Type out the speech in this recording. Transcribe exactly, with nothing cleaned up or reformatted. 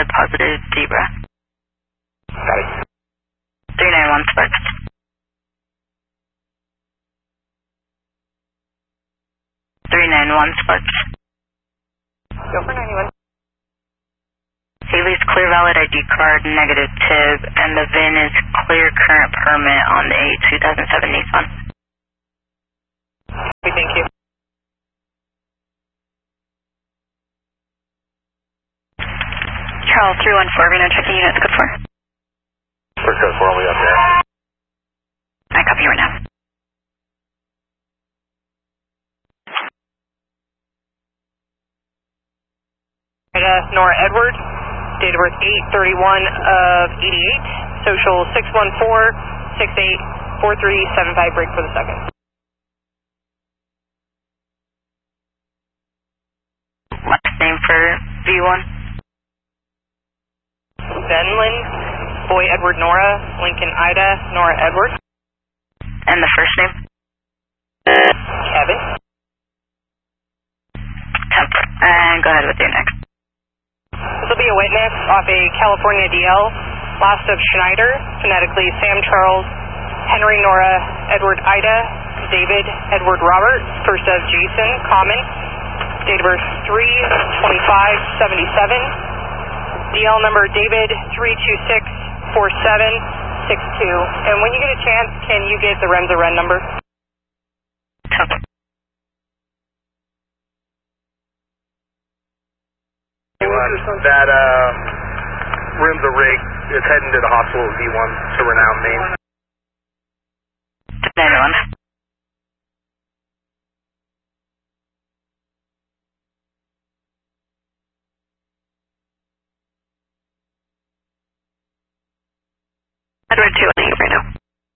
positive zebra. Got it. three nine one Sparks. three nine one Sparks. Go for ninety-one. Haley's clear valid I D card, negative tib, and the V I N is clear current permit on the A two thousand seven Nissan. Okay, thank you. Charles three one four, Reno checking units, code four. We're code four, we up there. I copy you right now. Ida Nora Edward, date of birth eight thirty-one of eighty-eight, social six one four six eight four three seven five, break for the second. Last name for V one. Benlin, Boy Edward Nora, Lincoln Ida Nora Edward. And the first name? Kevin. Temp. And go ahead with your next. This will be a witness off a California D L. Last of Schneider, phonetically Sam Charles, Henry Nora, Edward Ida, David Edward Robert, first of Jason, common, date of birth three twenty-five seventy-seven, D L number David three two six four seven six two. And when you get a chance, can you get the Remza Ren number? That uh, Remza rig is heading to the hospital at V one to Renown, Maine. nine one. Edward two one eight right now.